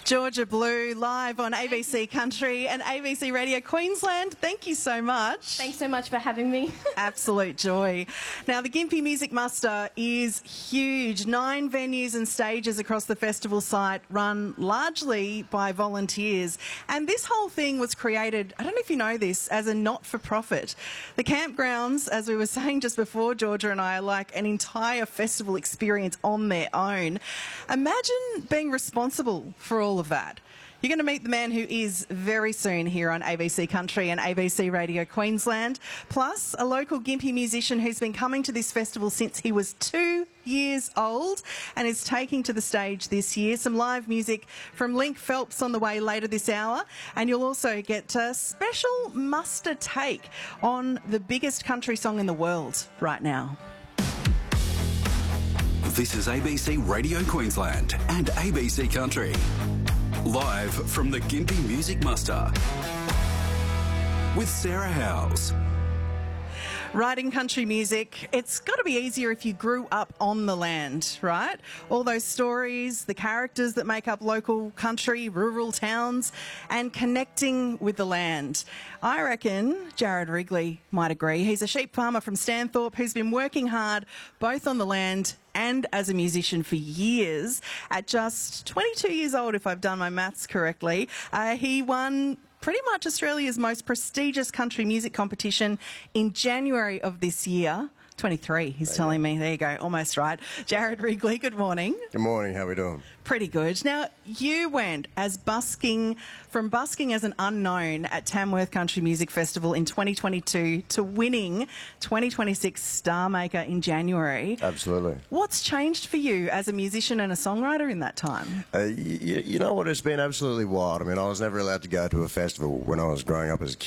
Georgia Blue, live on ABC Country and ABC Radio Queensland. Thank you so much. Thanks so much for having me. Absolute joy. Now, the Gympie Music Muster is huge. 9 venues and stages across the festival site, run largely by volunteers. And this whole thing was created, I don't know if you know this, as a not-for-profit. The campgrounds, as we were saying just before, Georgia and I, are like an entire festival experience on their own. Imagine being responsible for all of that. You're going to meet the man who is very soon here on ABC Country and ABC Radio Queensland, plus a local Gympie musician who's been coming to this festival since he was 2 years old and is taking to the stage this year. Some live music from Link Phelps on the way later this hour, and you'll also get a special muster take on the biggest country song in the world right now. This is ABC Radio Queensland and ABC Country. Live from the Gympie Music Muster with Sarah Howes. Writing country music, it's got to be easier if you grew up on the land, right? All those stories, the characters that make up local country, rural towns, and connecting with the land. I reckon Jared Wrigley might agree. He's a sheep farmer from Stanthorpe who's been working hard both on the land and as a musician for years. At just 22 years old, if I've done my maths correctly, he won pretty much Australia's most prestigious country music competition in January of this year. 23, he's telling me. There you go, almost right. Jared Wrigley, good morning. Good morning, how are we doing? Pretty good. Now, you went from busking as an unknown at Tamworth Country Music Festival in 2022 to winning 2026 Star Maker in January. Absolutely. What's changed for you as a musician and a songwriter in that time? You know what, it's been absolutely wild. I mean, I was never allowed to go to a festival when I was growing up as a kid.